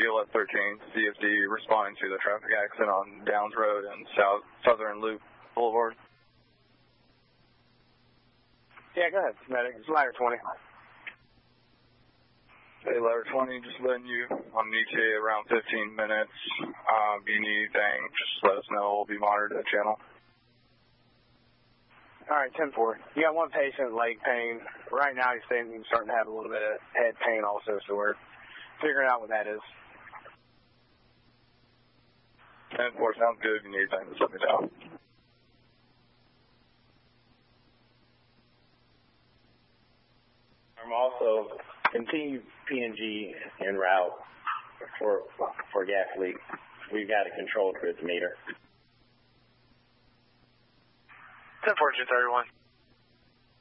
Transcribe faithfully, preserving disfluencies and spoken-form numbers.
eleven thirteen, C F D responding to the traffic accident on Downs Road and South Southern Loop Boulevard. Yeah, go ahead, medic. It's ladder twenty. Hey, ladder twenty, just letting you on E T A around fifteen minutes. Um, if you need anything, just let us know. We'll be monitoring the channel. All right, ten four. You got one patient, leg pain. Right now, he's saying he's starting to have a little bit of head pain also, so we're figuring out what that is. ten four, sounds good. If you need anything, just let me know. I'm also continue P and G en route for for gas leak. We've got it controlled for its meter. ten four, two thirty-one.